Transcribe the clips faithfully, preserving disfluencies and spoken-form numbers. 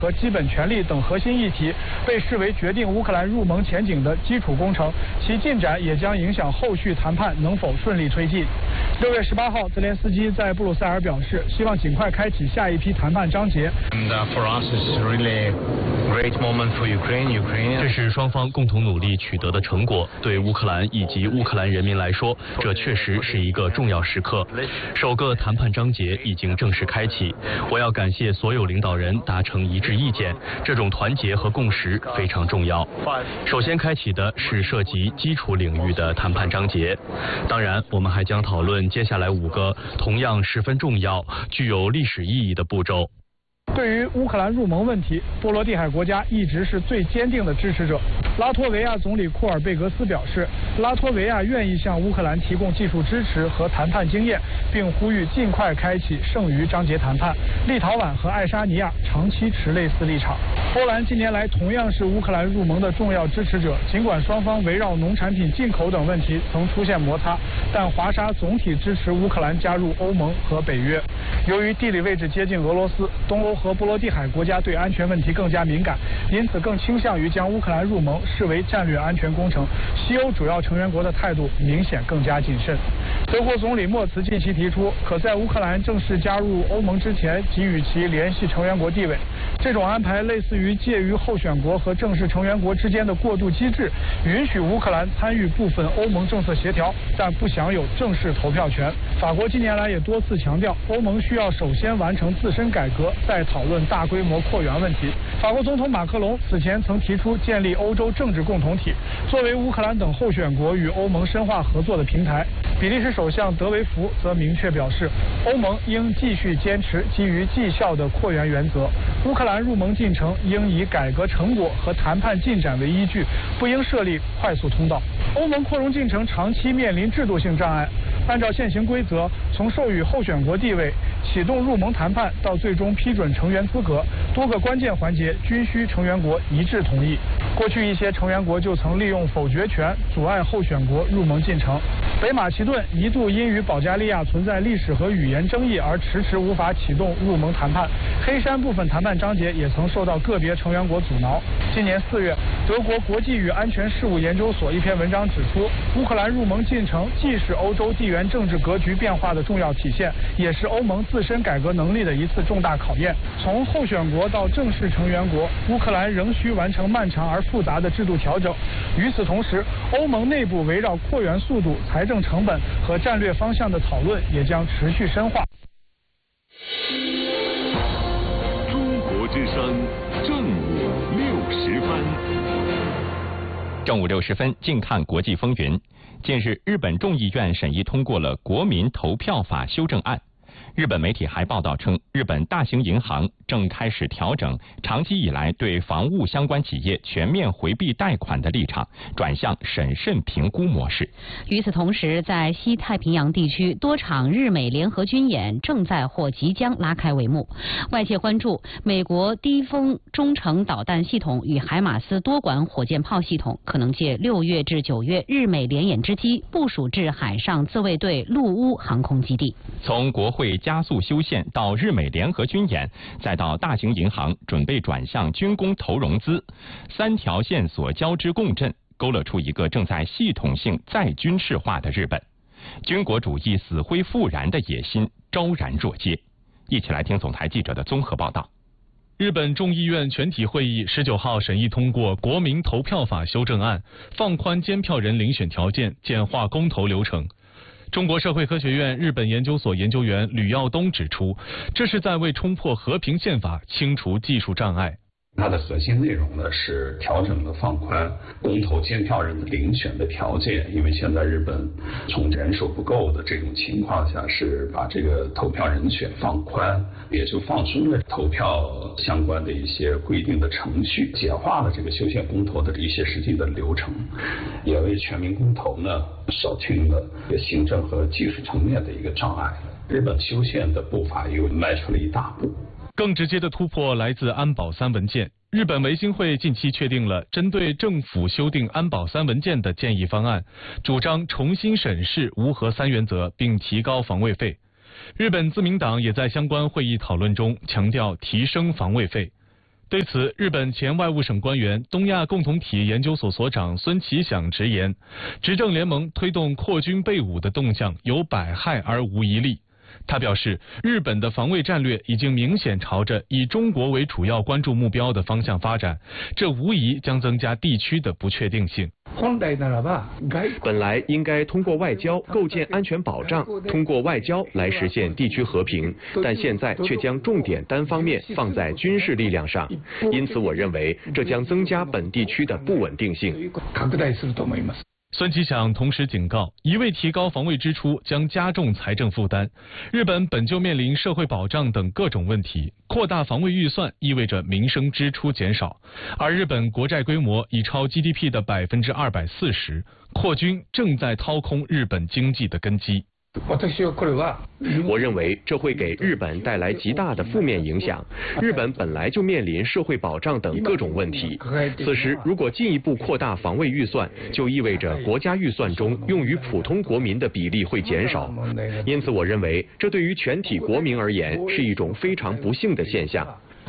和基本权利等核心议题被视为决定乌克兰入盟前景的基础工程，其进展也将影响后续谈判能否顺利推进。六月十八号，泽连斯基在布鲁塞尔表示，希望尽快开启下一批谈判章节。 这是双方共同努力取得的成果，对乌克兰以及乌克兰人民来说，这确实是一个重要时刻。首个谈判章节已经正式开启，我要感谢所有领导人达成一致意见，这种团结和共识非常重要。首先开启的是涉及基础领域的谈判章节，当然，我们还将讨论接下来五个同样十分重要、具有历史意义的步骤。 对于乌克兰入盟问题，波罗的海国家一直是最坚定的支持者。拉脱维亚总理库尔贝格斯表示，拉脱维亚愿意向乌克兰提供技术支持和谈判经验，并呼吁尽快开启剩余章节谈判。立陶宛和爱沙尼亚长期持类似立场。波兰近年来同样是乌克兰入盟的重要支持者，尽管双方围绕农产品进口等问题曾出现摩擦，但华沙总体支持乌克兰加入欧盟和北约。由于地理位置接近俄罗斯，东欧和波罗的海国家对安全问题更加敏感，因此更倾向于将乌克兰入盟视为战略安全工程。西欧主要成员国的态度明显更加谨慎。德国总理默茨近期提出，可在乌克兰正式加入欧盟之前给予其联系成员国地位。这种安排类似于介于候选国和正式成员国之间的过渡机制，允许乌克兰参与部分欧盟政策协调，但不享有正式投票权。法国近年来也多次强调，欧盟需要首先完成自身改革，再讨论大规模扩员问题。法国总统马克龙此前曾提出建立欧洲政治共同体，作为乌克兰等候选国与欧盟深化合作的平台。比利时首相德维福则明确表示，欧盟应继续坚持基于绩效的扩员原则，乌克兰入盟进程应以改革成果和谈判进展为依据，不应设立快速通道。欧盟扩容进程长期面临制度性障碍，按照现行规则，从授予候选国地位、启动入盟谈判到最终批准成员资格，多个关键环节均需成员国一致同意。过去一些成员国就曾利用否决权阻碍候选国入盟进程。北马其顿一度因与保加利亚存在历史和语言争议而迟迟无法启动入盟谈判。黑山部分谈判章节也曾受到个别成员国阻挠。今年四月，德国国际与安全事务研究所一篇文章指出，乌克兰入盟进程既是欧洲地缘政治格局变化的重要体现，也是欧盟自身改革能力的一次重大考验。从候选国到正式成员国，乌克兰仍需完成漫长而复杂的制度调整。与此同时，欧盟内部围绕扩员速度、财政成本和战略方向的讨论也将持续深化。 中国之声正午六时分。 正午六十分，静看国际风云。近日，日本众议院审议通过了国民投票法修正案。日本媒体还报道称，日本大型银行正开始调整长期以来对房屋相关企业全面回避贷款的立场，转向审慎评估模式。 与此同时，在西太平洋地区，多场日美联合军演正在或即将拉开帷幕。外界关注美国低风中程导弹系统与海马斯多管火箭炮系统可能借六月至九月日美联演之机部署至海上自卫队陆乌航空基地。 从国会加速修宪到日美联合军演，再到大型银行准备转向军工投融资，三条线索交织共振，勾勒出一个正在系统性再军事化的日本。军国主义死灰复燃的野心昭然若揭。一起来听总台记者的综合报道。 日本众议院全体会议十九号审议通过国民投票法修正案，放宽监票人遴选条件，简化公投流程。中国社会科学院日本研究所研究员吕耀东指出，这是在为冲破和平宪法清除技术障碍。 它的核心内容呢是调整了放宽公投监票人的遴选的条件，因为现在日本从人手不够的这种情况下，是把这个投票人选放宽，也就放松了投票相关的一些规定的程序，简化了这个修宪公投的一些实际的流程，也为全民公投呢扫清了行政和技术层面的一个障碍。日本修宪的步伐又迈出了一大步。 更直接的突破来自安保三文件。日本维新会近期确定了针对政府修订安保三文件的建议方案，主张重新审视无核三原则，并提高防卫费。日本自民党也在相关会议讨论中强调提升防卫费。 对此，日本前外务省官员、东亚共同体研究所所长孙其响直言，执政联盟推动扩军备武的动向有百害而无一利。他表示，日本的防卫战略已经明显朝着以中国为主要关注目标的方向发展，这无疑将增加地区的不确定性。 本来应该通过外交构建安全保障，通过外交来实现地区和平，但现在却将重点单方面放在军事力量上，因此我认为这将增加本地区的不稳定性。 孙其响同时警告，一味提高防卫支出将加重财政负担。日本本就面临社会保障等各种问题，扩大防卫预算意味着民生支出减少，而日本国债规模已超 G D P 的百分之二百四十，扩军正在掏空日本经济的根基。 我认为这会给日本带来极大的负面影响。日本本来就面临社会保障等各种问题，此时如果进一步扩大防卫预算，就意味着国家预算中用于普通国民的比例会减少。因此，我认为这对于全体国民而言是一种非常不幸的现象。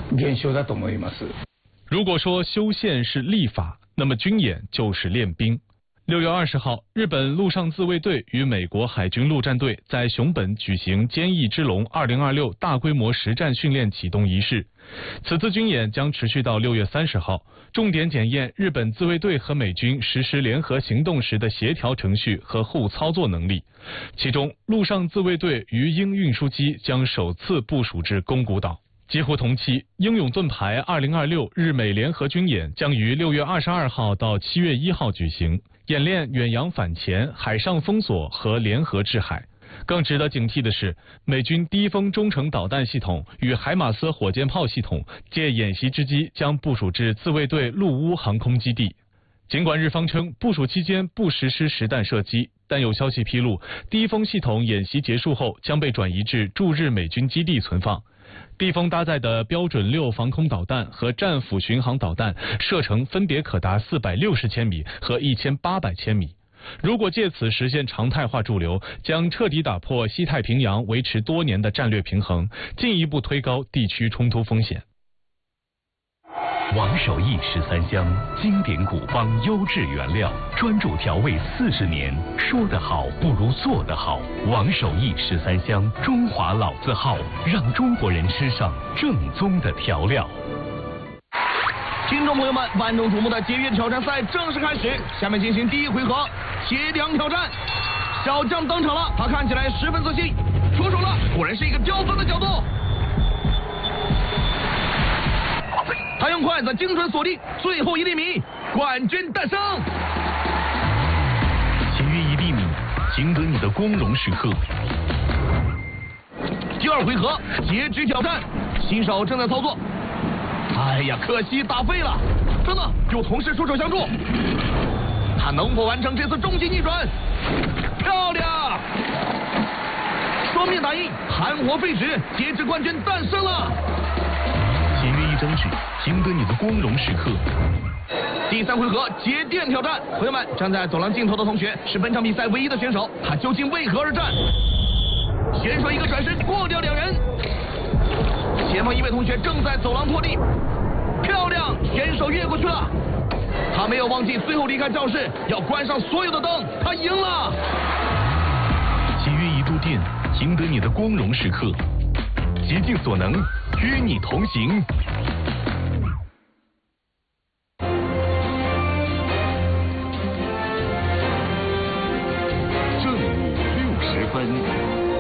如果说修宪是立法，那么军演就是练兵。六月二十号，日本陆上自卫队与美国海军陆战队在熊本举行坚毅之龙二零二六大规模实战训练启动仪式。此次军演将持续到六月三十号，重点检验日本自卫队和美军实施联合行动时的协调程序和互操作能力。其中，陆上自卫队鱼鹰运输机将首次部署至宫古岛。几乎同期，英勇盾牌二零二六日美联合军演将于六月二十二号到七月一号举行，演练远洋反潜、海上封锁和联合制海。更值得警惕的是，美军低风中程导弹系统与海马斯火箭炮系统借演习之机将部署至自卫队陆乌航空基地。尽管日方称部署期间不实施实弹射击，但有消息披露，低风系统演习结束后将被转移至驻日美军基地存放。地风搭载的标准六防空导弹和战斧巡航导弹射程分别可达四百六十千米和一千八百千米。如果借此实现常态化驻留，将彻底打破西太平洋维持多年的战略平衡，进一步推高地区冲突风险。 王守义十三香，经典古方，优质原料，专注调味四十年。说得好不如做得好。王守义十三香，中华老字号，让中国人吃上正宗的调料。 听众朋友们，万众瞩目的节约挑战赛正式开始，下面进行第一回合斜梁挑战。小将登场了，他看起来十分自信，出手了，果然是一个刁钻的角度。他用筷子精准锁定最后一厘米，冠军诞生。 节约一厘米，赢得你的光荣时刻。 第二回合截肢挑战，新手正在操作。哎呀，可惜打废了。等等，有同事出手相助，他能否完成这次终极逆转？漂亮！双面打印，含火废纸，截肢冠军诞生了。 节约一张纸，赢得你的光荣时刻。 第三回合节电挑战，朋友们，站在走廊尽头的同学是本场比赛唯一的选手，他究竟为何而战？选手一个转身过掉两人，前方一位同学正在走廊拖地，漂亮，选手越过去了，他没有忘记最后离开教室要关上所有的灯，他赢了。 节约一度电，赢得你的光荣时刻。竭尽所能，与你同行。 正午六时分。